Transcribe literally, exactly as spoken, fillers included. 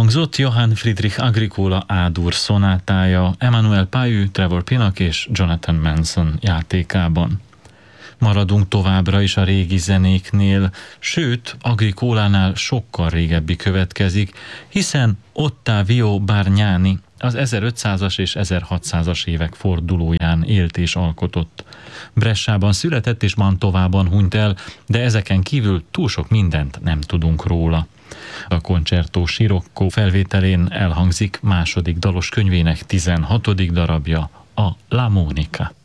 Elhangzott Johann Friedrich Agricola A-dur szonátája Emmanuel Payú, Trevor Pinnock és Jonathan Manson játékában. Maradunk továbbra is a régi zenéknél, sőt, Agricolánál sokkal régebbi következik, hiszen Ottavio Bargnani az ezerötszázas és ezerhatszázas évek fordulóján élt és alkotott. Bressában született és Mantovában hunyt el, de ezeken kívül túl sok mindent nem tudunk róla. A Concerto Scirocco felvételén elhangzik második dalos könyvének tizenhatodik darabja, a La Monica.